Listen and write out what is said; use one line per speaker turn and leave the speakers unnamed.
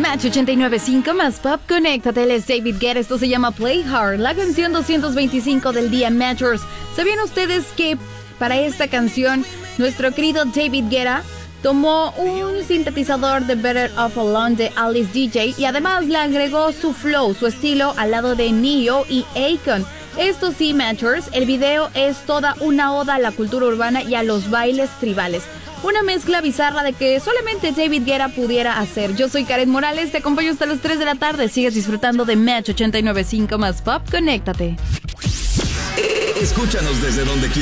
Match 89.5 más Pop, conéctate, él es David Guetta, esto se llama Play Hard, la canción 225 del día Matchers. ¿Sabían ustedes que para esta canción nuestro querido David Guetta tomó un sintetizador de Better Off Alone de Alice DJ y además le agregó su flow, su estilo al lado de Neo y Akon? Esto sí, Matchers, el video es toda una oda a la cultura urbana y a los bailes tribales. Una mezcla bizarra de que solamente David Guetta pudiera hacer. Yo soy Karen Morales, te acompaño hasta las 3 de la tarde. Sigues disfrutando de Match 89.5 más Pop, conéctate.
Escúchanos desde donde quieras.